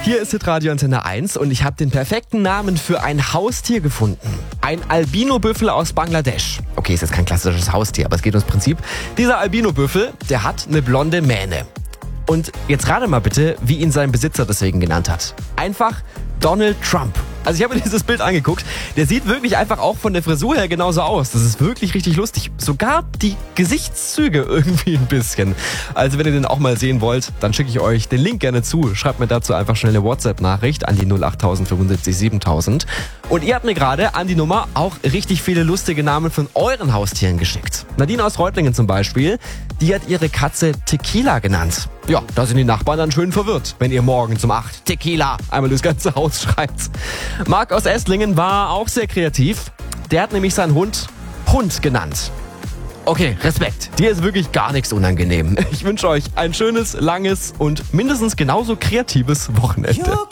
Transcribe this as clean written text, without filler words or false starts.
Hier ist Hitradio Antenne 1 und ich habe den perfekten Namen für ein Haustier gefunden. Ein Albino-Büffel aus Bangladesch. Okay, ist jetzt kein klassisches Haustier, aber es geht ums Prinzip. Dieser Albino-Büffel, der hat eine blonde Mähne. Und jetzt rate mal bitte, wie ihn sein Besitzer deswegen genannt hat. Einfach Donald Trump. Also ich habe mir dieses Bild angeguckt. Der sieht wirklich einfach auch von der Frisur her genauso aus. Das ist wirklich richtig lustig. Sogar die Gesichtszüge irgendwie ein bisschen. Also wenn ihr den auch mal sehen wollt, dann schicke ich euch den Link gerne zu. Schreibt mir dazu einfach schnell eine WhatsApp-Nachricht an die 08000 75 7000. Und ihr habt mir gerade an die Nummer auch richtig viele lustige Namen von euren Haustieren geschickt. Nadine aus Reutlingen zum Beispiel, die hat ihre Katze Tequila genannt. Ja, da sind die Nachbarn dann schön verwirrt, wenn ihr morgens um 8 Tequila einmal durchs ganze Haus schreit. Marc aus Esslingen war auch sehr kreativ. Der hat nämlich seinen Hund Hund genannt. Okay, Respekt. Dir ist wirklich gar nichts unangenehm. Ich wünsche euch ein schönes, langes und mindestens genauso kreatives Wochenende.